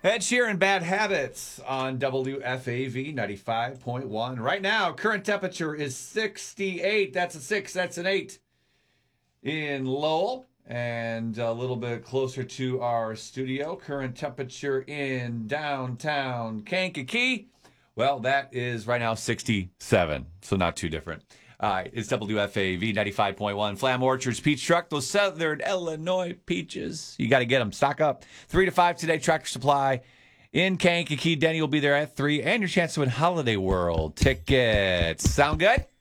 Ed Sheeran, Bad Habits on WFAV 95.1. Right now, current temperature is 68. That's a 6. That's an 8 in Lowell. And a little bit closer to our studio, current temperature in downtown Kankakee. Well, that is right now 67, so not too different. All right, it's WFAV 95.1. Flam Orchards Peach Truck, those Southern Illinois peaches. You got to get them. Stock up. 3 to 5 today, Tractor Supply in Kankakee. Denny will be there at 3. And your chance to win Holiday World tickets. Sound good?